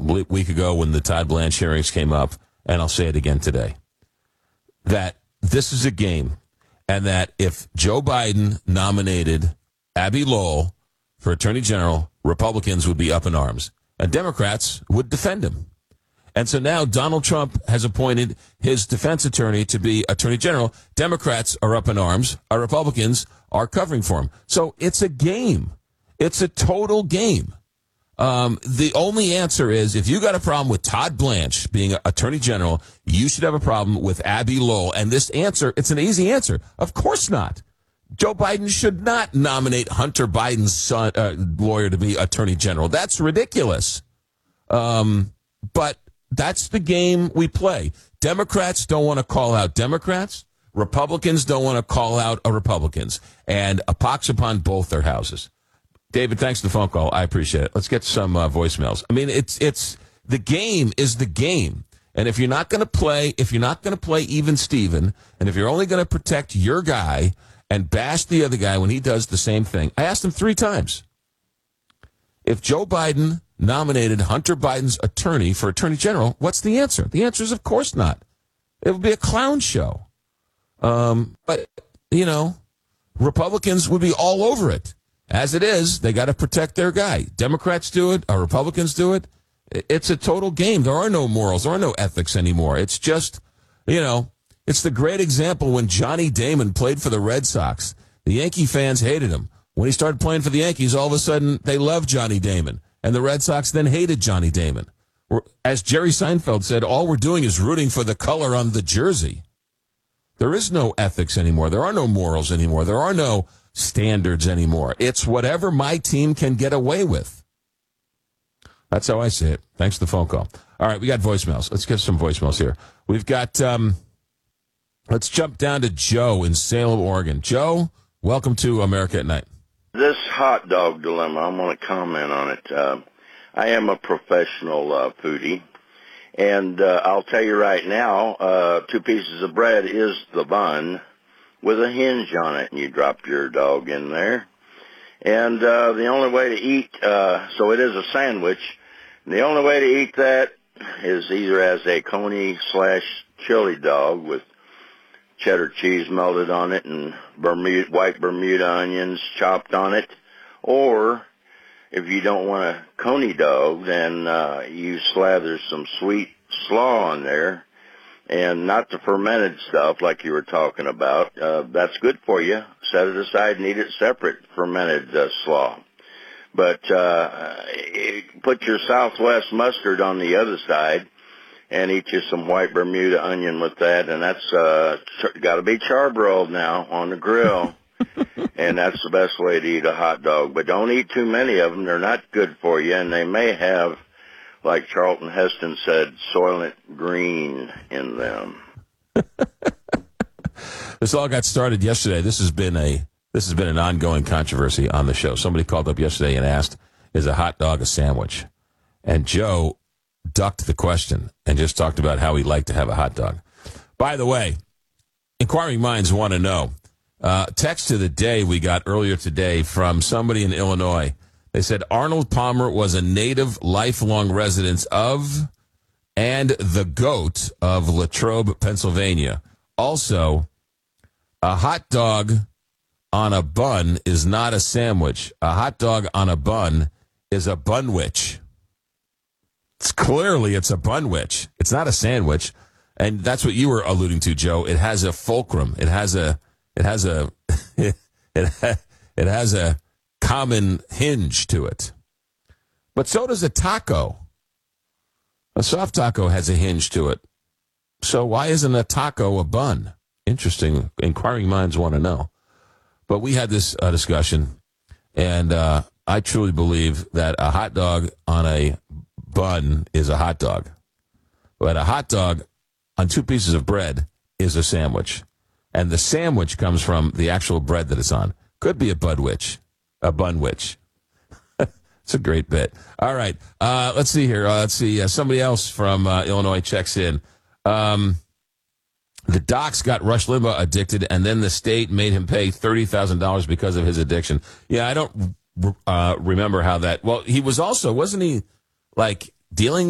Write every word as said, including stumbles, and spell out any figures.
a week ago when the Todd Blanche hearings came up, and I'll say it again today, that this is a game, and that if Joe Biden nominated Abbe Lowell for Attorney General, Republicans would be up in arms, and Democrats would defend him. And so now Donald Trump has appointed his defense attorney to be Attorney General. Democrats are up in arms. Our Republicans are covering for him. So it's a game. It's a total game. Um, the only answer is if you got a problem with Todd Blanche being Attorney General, you should have a problem with Abbe Lowell. And this answer, it's an easy answer. Of course not. Joe Biden should not nominate Hunter Biden's son, uh, lawyer to be Attorney General. That's ridiculous. Um, but that's the game we play. Democrats don't want to call out Democrats. Republicans don't want to call out a Republicans. And a pox upon both their houses. David, thanks for the phone call. I appreciate it. Let's get some uh, voicemails. I mean, it's it's the game is the game. And if you're not going to play, if you're not going to play even Steven, and if you're only going to protect your guy and bash the other guy when he does the same thing. I asked him three times. If Joe Biden nominated Hunter Biden's attorney for Attorney General, what's the answer? The answer is, of course not. It would be a clown show. Um, but, you know, Republicans would be all over it. As it is, they got to protect their guy. Democrats do it. Our Republicans do it. It's a total game. There are no morals. There are no ethics anymore. It's just, you know, it's the great example when Johnny Damon played for the Red Sox. The Yankee fans hated him. When he started playing for the Yankees, all of a sudden, they loved Johnny Damon. And the Red Sox then hated Johnny Damon. As Jerry Seinfeld said, all we're doing is rooting for the color on the jersey. There is no ethics anymore. There are no morals anymore. There are no standards anymore. It's whatever my team can get away with. That's how I see it. Thanks for the phone call. All right, we got voicemails. Let's get some voicemails here. We've got, um, let's jump down to Joe in Salem, Oregon. Joe, welcome to America at Night. This hot dog dilemma, I want to comment on it. Uh, I am a professional uh, foodie, and uh, I'll tell you right now, uh, two pieces of bread is the bun with a hinge on it, and you drop your dog in there. And uh, the only way to eat, uh, so it is a sandwich, and the only way to eat that is either as a coney slash chili dog with cheddar cheese melted on it and Bermuda, white Bermuda onions chopped on it. Or if you don't want a coney dog, then uh, you slather some sweet slaw on there, and not the fermented stuff like you were talking about. Uh, that's good for you. Set it aside and eat it separate, fermented uh, slaw. But uh, put your Southwest mustard on the other side and eat you some white Bermuda onion with that, and that's uh, ch- got to be charbroiled now on the grill, and that's the best way to eat a hot dog. But don't eat too many of them; they're not good for you, and they may have, like Charlton Heston said, Soylent Green in them. This all got started yesterday. This has been a this has been an ongoing controversy on the show. Somebody called up yesterday and asked, "Is a hot dog a sandwich?" And Joe ducked the question and just talked about how he'd like to have a hot dog. By the way, inquiring minds want to know. Uh, text of the day we got earlier today from somebody in Illinois. They said Arnold Palmer was a native lifelong resident of and the goat of Latrobe, Pennsylvania. Also, a hot dog on a bun is not a sandwich. A hot dog on a bun is a bunwich. It's clearly, it's a bunwich. It's not a sandwich, and that's what you were alluding to, Joe. It has a fulcrum. It has a, it has a, it, it has a common hinge to it. But so does a taco. A soft taco has a hinge to it. So why isn't a taco a bun? Interesting. Inquiring minds want to know. But we had this uh, discussion, and uh, I truly believe that a hot dog on a bun is a hot dog. But a hot dog on two pieces of bread is a sandwich. And the sandwich comes from the actual bread that it's on. Could be a budwich, a bunwich. It's a great bit. All right. Uh, let's see here. Uh, let's see. Uh, somebody else from uh, Illinois checks in. Um, the docs got Rush Limbaugh addicted, and then the state made him pay thirty thousand dollars because of his addiction. Yeah, I don't uh, remember how that... Well, he was also, wasn't he, like, dealing